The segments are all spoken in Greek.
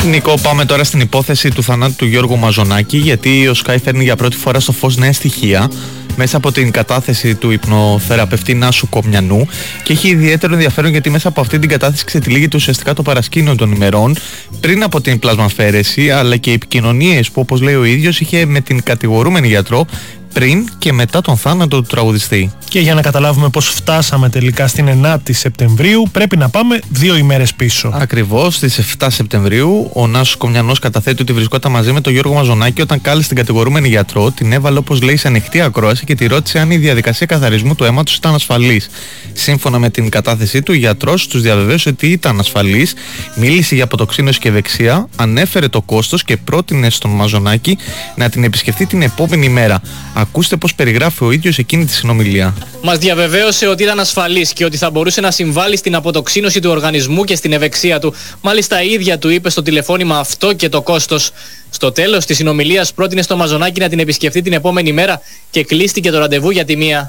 Νικό, πάμε τώρα στην υπόθεση του θανάτου του Γιώργου Μαζονάκη, γιατί ο Sky φέρνει για πρώτη φορά στο φως νέα στοιχεία μέσα από την κατάθεση του υπνοθεραπευτή Νάσου Κομιανού, και έχει ιδιαίτερο ενδιαφέρον γιατί μέσα από αυτή την κατάθεση ξετυλίγεται ουσιαστικά το παρασκήνιο των ημερών πριν από την πλασμαφαίρεση, αλλά και οι επικοινωνίες που, όπως λέει ο ίδιος, είχε με την κατηγορούμενη γιατρό πριν και μετά τον θάνατο του τραγουδιστή. Και για να καταλάβουμε πώς φτάσαμε τελικά στην 9η Σεπτεμβρίου, πρέπει να πάμε 2 ημέρες πίσω. Ακριβώς, στις 7 Σεπτεμβρίου, ο Νάσος Κομιανός καταθέτει ότι βρισκόταν μαζί με τον Γιώργο Μαζονάκη όταν κάλεσε την κατηγορούμενη γιατρό, την έβαλε, όπως λέει, σε ανοιχτή ακρόαση και τη ρώτησε αν η διαδικασία καθαρισμού του αίματος ήταν ασφαλής. Σύμφωνα με την κατάθεσή του, ο γιατρός τους διαβεβαίωσε ότι ήταν ασφαλής, μίλησε για αποτοξίνωση και ευεξία, ανέφερε το κόστος και πρότεινε στον Μαζονάκη να την επισκεφτεί την επόμενη μέρα. Ακούστε πώς περιγράφει ο ίδιος εκείνη τη συνομιλία. Μας διαβεβαίωσε ότι ήταν ασφαλής και ότι θα μπορούσε να συμβάλλει στην αποτοξίνωση του οργανισμού και στην ευεξία του. Μάλιστα η ίδια του είπε στο τηλεφώνημα αυτό και το κόστος. Στο τέλος της συνομιλίας πρότεινε στο Μαζονάκη να την επισκεφτεί την επόμενη μέρα και κλείστηκε το ραντεβού για τη 1.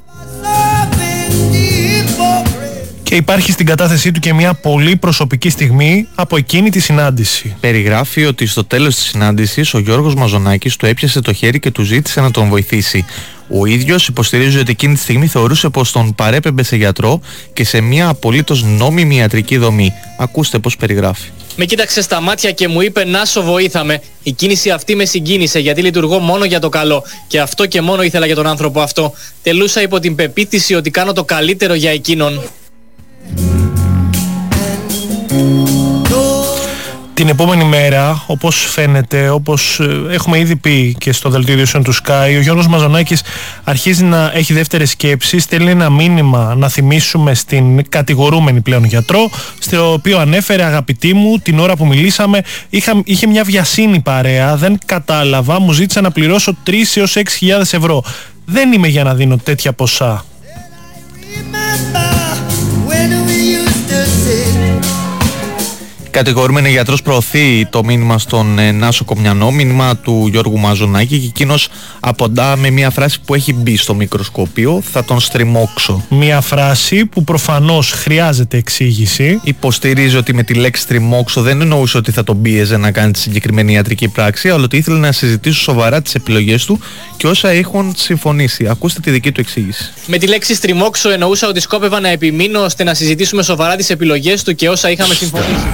Και υπάρχει στην κατάθεσή του και μια πολύ προσωπική στιγμή από εκείνη τη συνάντηση. Περιγράφει ότι στο τέλος της συνάντησης ο Γιώργος Μαζονάκης του έπιασε το χέρι και του ζήτησε να τον βοηθήσει. Ο ίδιος υποστηρίζει ότι εκείνη τη στιγμή θεωρούσε πως τον παρέπεμπε σε γιατρό και σε μια απολύτως νόμιμη ιατρική δομή. Ακούστε πώς περιγράφει. Με κοίταξε στα μάτια και μου είπε «Νάσο, βοήθαμε». Η κίνηση αυτή με συγκίνησε γιατί λειτουργώ μόνο για το καλό. Και αυτό και μόνο ήθελα για τον άνθρωπο αυτό. Τελούσα υπό την πεποίθηση ότι κάνω το καλύτερο για εκείνον. Την επόμενη μέρα, όπως φαίνεται, όπως έχουμε ήδη πει και στο δελτίο ειδήσεων του Sky, ο Γιώργος Μαζονάκης αρχίζει να έχει δεύτερες σκέψεις, στέλνει ένα μήνυμα να θυμίσουμε στην κατηγορούμενη πλέον γιατρό, στο οποίο ανέφερε «Αγαπητή μου, την ώρα που μιλήσαμε είχε μια βιασύνη παρέα, δεν κατάλαβα, μου ζήτησε να πληρώσω 3.000 έως 6.000 ευρώ. Δεν είμαι για να δίνω τέτοια ποσά». Κατηγορούμενη γιατρός προωθεί το μήνυμα στον Νάσο Κομιανό, μήνυμα του Γιώργου Μαζονάκη, και εκείνος απαντά με μια φράση που έχει μπει στο μικροσκόπιο: «Θα τον στριμώξω». Μια φράση που προφανώς χρειάζεται εξήγηση. Υποστηρίζει ότι με τη λέξη στριμώξω δεν εννοούσε ότι θα τον πίεζε να κάνει τη συγκεκριμένη ιατρική πράξη, αλλά ότι ήθελε να συζητήσει σοβαρά τις επιλογές του και όσα έχουν συμφωνήσει. Ακούστε τη δική του εξήγηση. Με τη λέξη στριμώξω εννοούσα ότι σκόπευα να επιμείνω ώστε να συζητήσουμε σοβαρά τις επιλογές του και όσα είχαμε συμφωνήσει.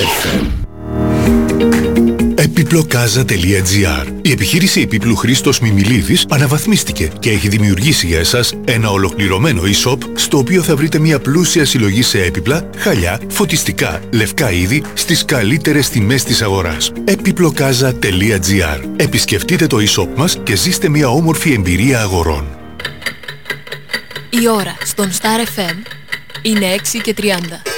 Επιπλοκάζα.gr. Η επιχείρηση επίπλου Χρήστος Μιμιλίδης αναβαθμίστηκε και έχει δημιουργήσει για εσάς ένα ολοκληρωμένο e-shop στο οποίο θα βρείτε μια πλούσια συλλογή σε έπιπλα, χαλιά, φωτιστικά, λευκά είδη στις καλύτερες τιμές της αγοράς. Επιπλοκάζα.gr. Επισκεφτείτε το e-shop μας και ζήστε μια όμορφη εμπειρία αγορών. Η ώρα στον Star FM είναι 6:30.